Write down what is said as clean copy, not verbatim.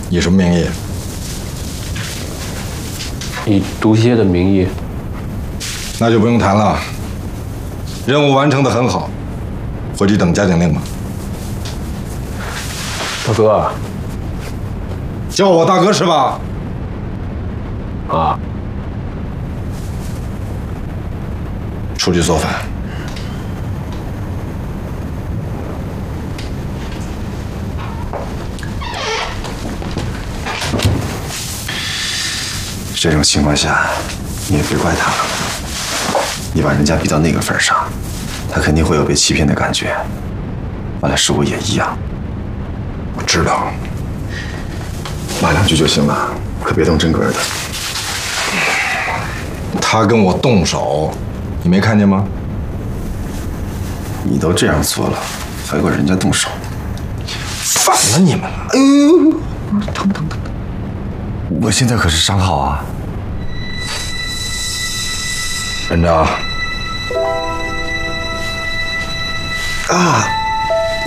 以什么名义？ 以毒蝎的名义。 那就不用谈了。任务完成得很好，回去等加警令吧。 大哥， 叫我大哥是吧？ 啊， 出去做饭。 这种情况下，你也别怪他了。你把人家逼到那个份上，他肯定会有被欺骗的感觉。完了，是我也一样。 我知道， 骂两句就行了，可别动真格的。 他跟我动手，你没看见吗？ 你都这样做了，还管人家动手？ 烦了你们了！ 哎呦，疼！我现在可是伤好啊。 班长。 啊！